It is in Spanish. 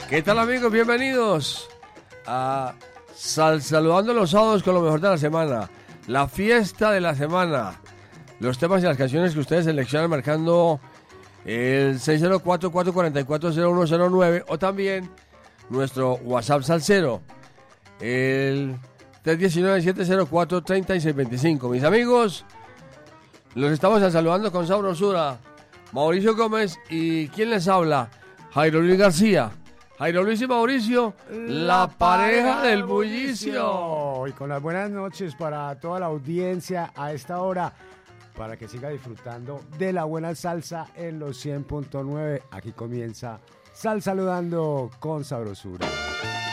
¿Qué tal, amigos? Bienvenidos a Saludando los sábados con lo mejor de la semana. La fiesta de la semana. Los temas y las canciones que ustedes seleccionan marcando el 604-444-0109 o también nuestro WhatsApp salsero, el 319-704-3625. Mis amigos, los estamos saludando con sabrosura. Mauricio Gómez y ¿quién les habla? Jairo Luis García. Jairo Luis y Mauricio, la pareja del bullicio. Y con las buenas noches para toda la audiencia a esta hora, para que siga disfrutando de la buena salsa en los 100.9. Aquí comienza Sal Saludando con sabrosura.